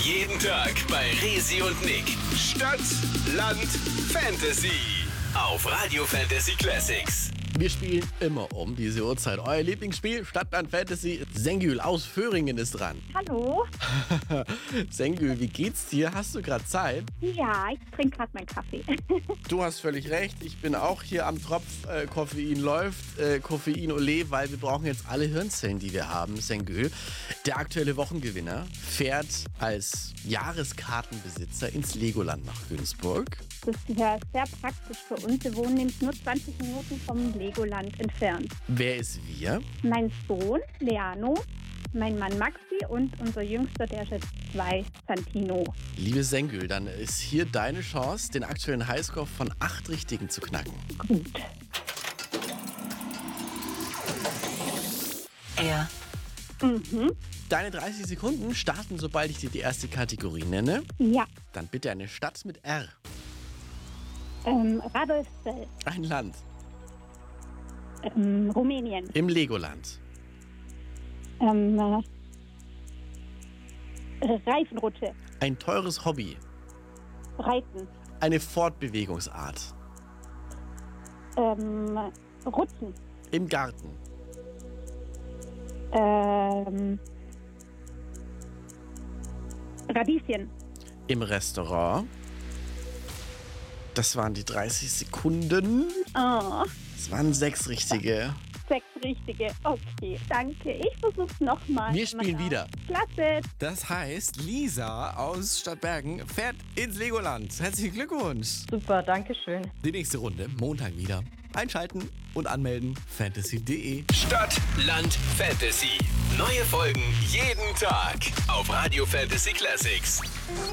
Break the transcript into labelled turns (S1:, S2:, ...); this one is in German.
S1: Jeden Tag bei Resi und Nick. Stadt, Land, Fantasy. Auf Radio Fantasy Classics.
S2: Wir spielen immer um diese Uhrzeit. Euer Lieblingsspiel, Stadtland Fantasy. Sengül aus Föhringen ist dran.
S3: Hallo?
S2: Sengül, wie geht's dir? Hast du gerade Zeit?
S3: Ja, ich trinke gerade meinen Kaffee.
S2: Du hast völlig recht. Ich bin auch hier am Tropf. Koffein läuft. Koffein ole, weil wir brauchen jetzt alle Hirnzellen, die wir haben. Sengül. Der aktuelle Wochengewinner fährt als Jahreskartenbesitzer ins Legoland nach Günzburg.
S3: Das ist ja sehr praktisch für uns. Wir wohnen nämlich nur 20 Minuten vom Legoland entfernt.
S2: Wer ist wir?
S3: Mein Sohn, Leano, mein Mann Maxi und unser Jüngster, der ist jetzt 2, Santino.
S2: Liebe Sengül, dann ist hier deine Chance, den aktuellen Highscore von 8 Richtigen zu knacken.
S3: Gut.
S4: Er.
S2: Deine 30 Sekunden starten, sobald ich dir die erste Kategorie nenne.
S3: Ja,
S2: Dann bitte eine Stadt mit R.
S3: Radolfzell,
S2: Ein Land.
S3: Rumänien,
S2: Im Legoland.
S3: Reifenrutsche,
S2: Ein teures Hobby.
S3: Reiten,
S2: Eine Fortbewegungsart.
S3: Rutschen,
S2: Im Garten.
S3: Radieschen.
S2: Im Restaurant. Das waren die 30 Sekunden.
S3: Oh,
S2: Es waren 6 richtige.
S3: 6 richtige. Okay, danke. Ich versuch's nochmal.
S2: Wir spielen wieder.
S3: Klasse.
S5: Das heißt, Lisa aus Stadtbergen fährt ins Legoland. Herzlichen Glückwunsch.
S4: Super, danke schön.
S5: Die nächste Runde, Montag wieder. Einschalten und anmelden, fantasy.de.
S1: Stadt, Land, Fantasy. Neue Folgen jeden Tag auf Radio Fantasy Classics.